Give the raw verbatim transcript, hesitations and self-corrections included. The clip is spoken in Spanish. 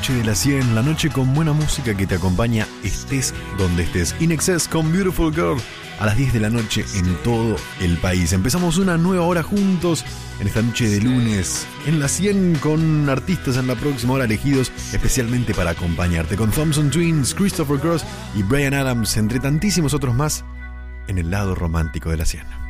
noche de la cien, la noche con buena música que te acompaña estés donde estés. In Excess con Beautiful Girl a las diez de la noche en todo el país. Empezamos una nueva hora juntos en esta noche de lunes en la cien, con artistas en la próxima hora elegidos especialmente para acompañarte, con Thompson Twins, Christopher Cross y Bryan Adams, entre tantísimos otros más, en el lado romántico de la cien.